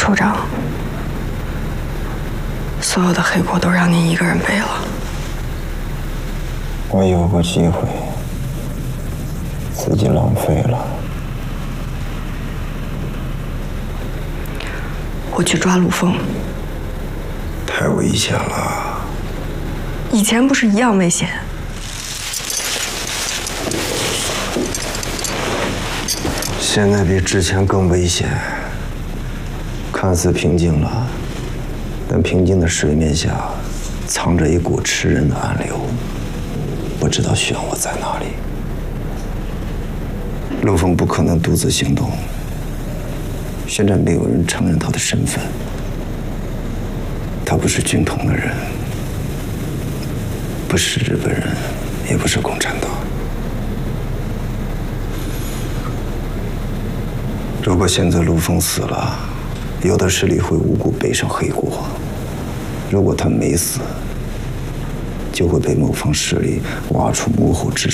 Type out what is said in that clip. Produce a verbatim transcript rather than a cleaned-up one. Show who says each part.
Speaker 1: 处长，所有的黑锅都让您一个人背了。
Speaker 2: 我有过机会，自己浪费了。
Speaker 1: 我去抓陆枫，
Speaker 2: 太危险了。
Speaker 1: 以前不是一样危险？
Speaker 2: 现在比之前更危险。看似平静了，但平静的水面下藏着一股吃人的暗流，不知道漩涡在哪里。陆枫不可能独自行动，现在没有人承认他的身份。他不是军统的人，不是日本人，也不是共产党。如果现在陆枫死了，有的势力会无故背上黑锅；如果他没死，就会被某方势力挖出幕后之